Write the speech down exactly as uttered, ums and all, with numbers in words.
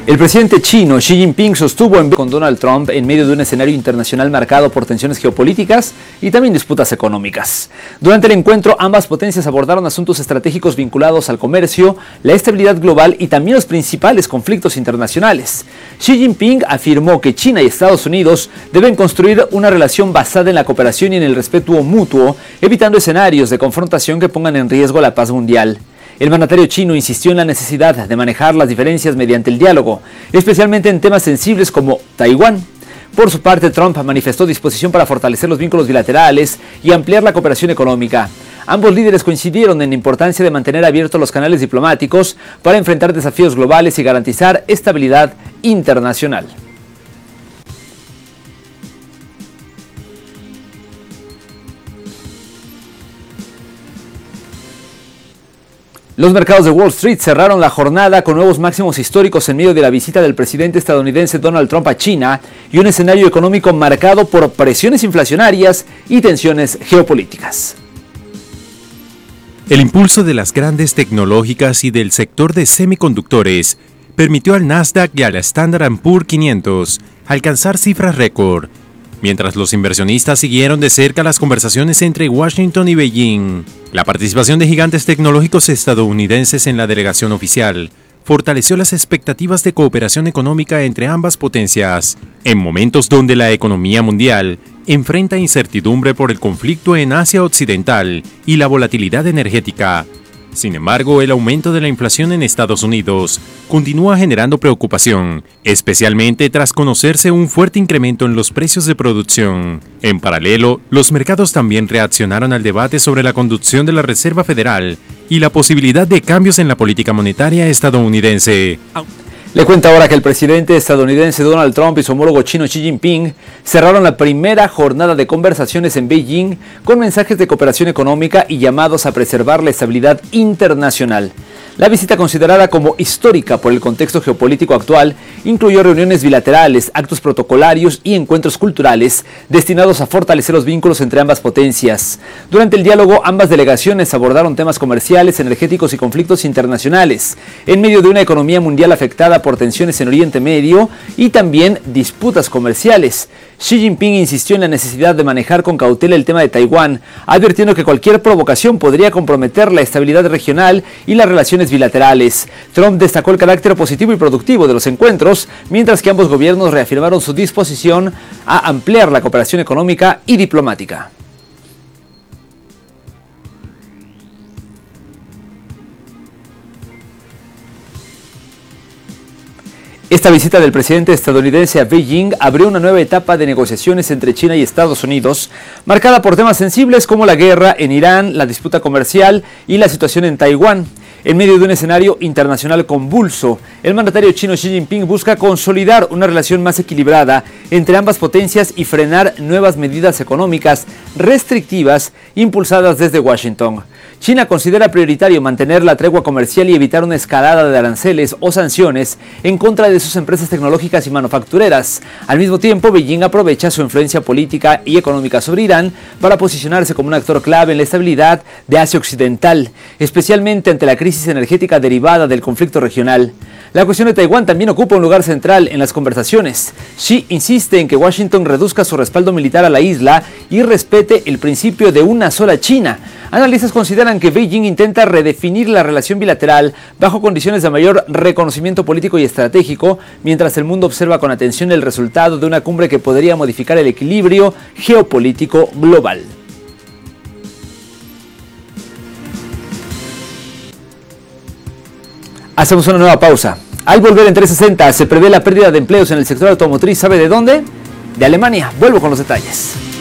El presidente chino Xi Jinping sostuvo en con Donald Trump en medio de un escenario internacional marcado por tensiones geopolíticas y también disputas económicas. Durante el encuentro, ambas potencias abordaron asuntos estratégicos vinculados al comercio, la estabilidad global y también los principales conflictos internacionales. Xi Jinping afirmó que China y Estados Unidos deben construir una relación basada en la cooperación y en el respeto mutuo, evitando escenarios de confrontación que pongan en riesgo la paz mundial. El mandatario chino insistió en la necesidad de manejar las diferencias mediante el diálogo, especialmente en temas sensibles como Taiwán. Por su parte, Trump manifestó disposición para fortalecer los vínculos bilaterales y ampliar la cooperación económica. Ambos líderes coincidieron en la importancia de mantener abiertos los canales diplomáticos para enfrentar desafíos globales y garantizar estabilidad internacional. Los mercados de Wall Street cerraron la jornada con nuevos máximos históricos en medio de la visita del presidente estadounidense Donald Trump a China y un escenario económico marcado por presiones inflacionarias y tensiones geopolíticas. El impulso de las grandes tecnológicas y del sector de semiconductores permitió al Nasdaq y al Standard and Poor's quinientos alcanzar cifras récord, mientras los inversionistas siguieron de cerca las conversaciones entre Washington y Beijing. La participación de gigantes tecnológicos estadounidenses en la delegación oficial fortaleció las expectativas de cooperación económica entre ambas potencias, en momentos donde la economía mundial enfrenta incertidumbre por el conflicto en Asia Occidental y la volatilidad energética. Sin embargo, el aumento de la inflación en Estados Unidos continúa generando preocupación, especialmente tras conocerse un fuerte incremento en los precios de producción. En paralelo, los mercados también reaccionaron al debate sobre la conducción de la Reserva Federal y la posibilidad de cambios en la política monetaria estadounidense. Le cuento ahora que el presidente estadounidense Donald Trump y su homólogo chino Xi Jinping cerraron la primera jornada de conversaciones en Beijing con mensajes de cooperación económica y llamados a preservar la estabilidad internacional. La visita, considerada como histórica por el contexto geopolítico actual, incluyó reuniones bilaterales, actos protocolarios y encuentros culturales destinados a fortalecer los vínculos entre ambas potencias. Durante el diálogo, ambas delegaciones abordaron temas comerciales, energéticos y conflictos internacionales, en medio de una economía mundial afectada por tensiones en Oriente Medio y también disputas comerciales. Xi Jinping insistió en la necesidad de manejar con cautela el tema de Taiwán, advirtiendo que cualquier provocación podría comprometer la estabilidad regional y las relaciones bilaterales. Trump destacó el carácter positivo y productivo de los encuentros, mientras que ambos gobiernos reafirmaron su disposición a ampliar la cooperación económica y diplomática. Esta visita del presidente estadounidense a Beijing abrió una nueva etapa de negociaciones entre China y Estados Unidos, marcada por temas sensibles como la guerra en Irán, la disputa comercial y la situación en Taiwán. En medio de un escenario internacional convulso, el mandatario chino Xi Jinping busca consolidar una relación más equilibrada entre ambas potencias y frenar nuevas medidas económicas restrictivas impulsadas desde Washington. China considera prioritario mantener la tregua comercial y evitar una escalada de aranceles o sanciones en contra de sus empresas tecnológicas y manufactureras. Al mismo tiempo, Beijing aprovecha su influencia política y económica sobre Irán para posicionarse como un actor clave en la estabilidad de Asia Occidental, especialmente ante la crisis energética derivada del conflicto regional. La cuestión de Taiwán también ocupa un lugar central en las conversaciones. Xi insiste en que Washington reduzca su respaldo militar a la isla y respete el principio de una sola China. Analistas consideran que Beijing intenta redefinir la relación bilateral bajo condiciones de mayor reconocimiento político y estratégico, mientras el mundo observa con atención el resultado de una cumbre que podría modificar el equilibrio geopolítico global. Hacemos una nueva pausa. Al volver en trescientos sesenta se prevé la pérdida de empleos en el sector automotriz. ¿Sabe de dónde? De Alemania. Vuelvo con los detalles.